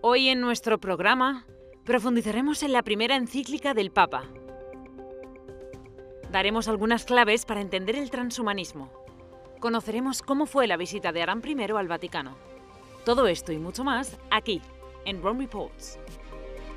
Hoy en nuestro programa profundizaremos en la primera encíclica del Papa. Daremos algunas claves para entender el transhumanismo. Conoceremos cómo fue la visita de Aram I al Vaticano. Todo esto y mucho más aquí, en Rome Reports.